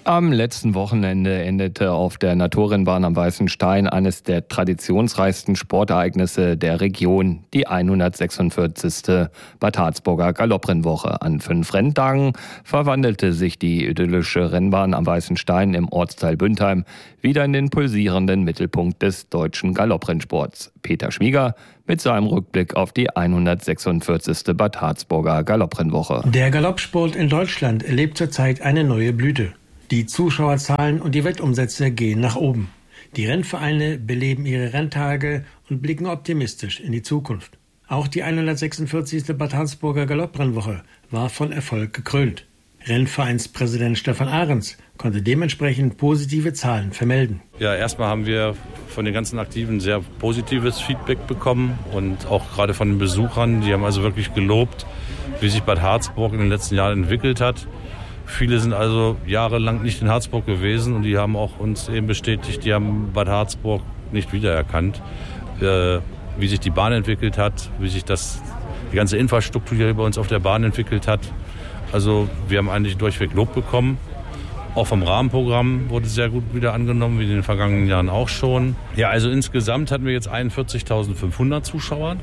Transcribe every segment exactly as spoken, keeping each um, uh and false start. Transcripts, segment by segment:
Am letzten Wochenende endete auf der Naturrennbahn am Weißen Stein eines der traditionsreichsten Sportereignisse der Region, die hundertsechsundvierzigste Bad Harzburger Galopprennwoche. An fünf Renntagen verwandelte sich die idyllische Rennbahn am Weißen Stein im Ortsteil Büntheim wieder in den pulsierenden Mittelpunkt des deutschen Galopprennsports. Peter Schmieger mit seinem Rückblick auf die hundertsechsundvierzigste Bad Harzburger Galopprennwoche. Der Galoppsport in Deutschland erlebt zurzeit eine neue Blüte. Die Zuschauerzahlen und die Wettumsätze gehen nach oben. Die Rennvereine beleben ihre Renntage und blicken optimistisch in die Zukunft. Auch die hundertsechsundvierzigste Bad Harzburger Galopprennwoche war von Erfolg gekrönt. Rennvereinspräsident Stefan Ahrens konnte dementsprechend positive Zahlen vermelden. Ja, erstmal haben wir von den ganzen Aktiven sehr positives Feedback bekommen und auch gerade von den Besuchern, die haben also wirklich gelobt, wie sich Bad Harzburg in den letzten Jahren entwickelt hat. Viele sind also jahrelang nicht in Harzburg gewesen und die haben auch uns eben bestätigt, die haben Bad Harzburg nicht wiedererkannt. Äh, wie sich die Bahn entwickelt hat, wie sich das, die ganze Infrastruktur hier bei uns auf der Bahn entwickelt hat. Also wir haben eigentlich durchweg Lob bekommen. Auch vom Rahmenprogramm wurde sehr gut wieder angenommen, wie in den vergangenen Jahren auch schon. Ja, also insgesamt hatten wir jetzt einundvierzigtausendfünfhundert Zuschauer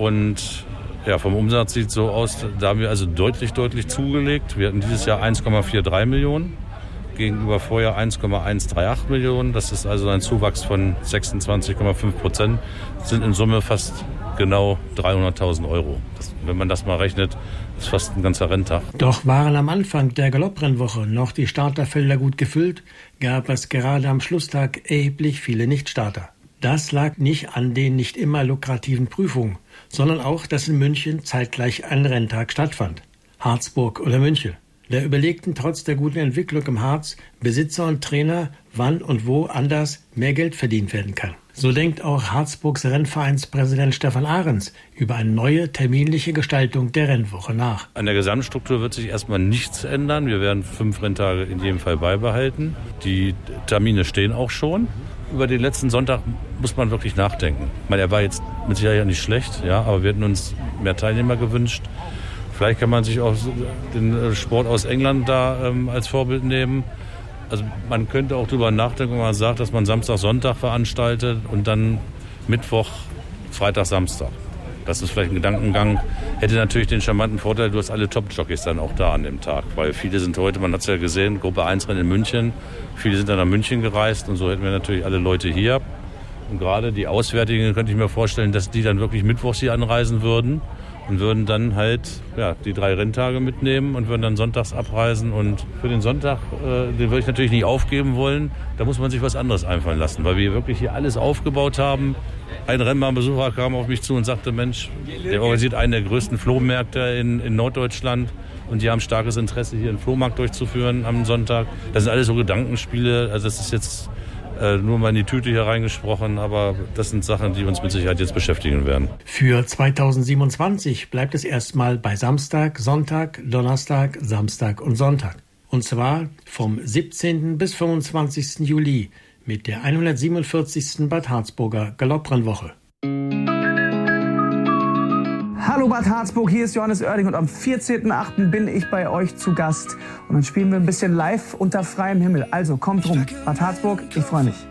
und ja, vom Umsatz sieht es so aus, da haben wir also deutlich, deutlich zugelegt. Wir hatten dieses Jahr eins Komma drei vier Millionen, gegenüber vorher eins Komma eins drei acht Millionen. Das ist also ein Zuwachs von sechsundzwanzig Komma fünf Prozent. Das sind in Summe fast genau dreihunderttausend Euro. Das, wenn man das mal rechnet, ist fast ein ganzer Renntag. Doch waren am Anfang der Galopprennwoche noch die Starterfelder gut gefüllt, gab es gerade am Schlusstag erheblich viele Nichtstarter. Das lag nicht an den nicht immer lukrativen Prüfungen, sondern auch, dass in München zeitgleich ein Renntag stattfand. Harzburg oder München. Da überlegten trotz der guten Entwicklung im Harz Besitzer und Trainer, wann und wo anders mehr Geld verdient werden kann. So denkt auch Harzburgs Rennvereinspräsident Stefan Ahrens über eine neue terminliche Gestaltung der Rennwoche nach. An der Gesamtstruktur wird sich erstmal nichts ändern. Wir werden fünf Renntage in jedem Fall beibehalten. Die Termine stehen auch schon. Über den letzten Sonntag muss man wirklich nachdenken. Ich meine, er war jetzt mit Sicherheit nicht schlecht, ja, aber wir hätten uns mehr Teilnehmer gewünscht. Vielleicht kann man sich auch den Sport aus England da ähm, als Vorbild nehmen. Also man könnte auch darüber nachdenken, wenn man sagt, dass man Samstag, Sonntag veranstaltet und dann Mittwoch, Freitag, Samstag. Das ist vielleicht ein Gedankengang. Hätte natürlich den charmanten Vorteil, du hast alle Top-Jockeys dann auch da an dem Tag. Weil viele sind heute, man hat es ja gesehen, Gruppe eins Rennen in München. Viele sind dann nach München gereist und so hätten wir natürlich alle Leute hier. Und gerade die Auswärtigen könnte ich mir vorstellen, dass die dann wirklich mittwochs hier anreisen würden. Und würden dann halt ja, die drei Renntage mitnehmen und würden dann sonntags abreisen. Und für den Sonntag, äh, den würde ich natürlich nicht aufgeben wollen. Da muss man sich was anderes einfallen lassen, weil wir wirklich hier alles aufgebaut haben. Ein Rennbahnbesucher kam auf mich zu und sagte, Mensch, der organisiert einen der größten Flohmärkte in, in Norddeutschland. Und die haben starkes Interesse, hier einen Flohmarkt durchzuführen am Sonntag. Das sind alles so Gedankenspiele. Also das ist jetzt nur mal in die Tüte hier reingesprochen, aber das sind Sachen, die uns mit Sicherheit jetzt beschäftigen werden. Für zweitausendsiebenundzwanzig bleibt es erstmal bei Samstag, Sonntag, Donnerstag, Samstag und Sonntag. Und zwar vom siebzehnten bis fünfundzwanzigsten Juli mit der hundertsiebenundvierzigsten Bad Harzburger Galopprennwoche. Hallo Bad Harzburg, hier ist Johannes Oerding und am vierzehnten achten bin ich bei euch zu Gast. Und dann spielen wir ein bisschen live unter freiem Himmel. Also kommt rum, Bad Harzburg, ich freue mich.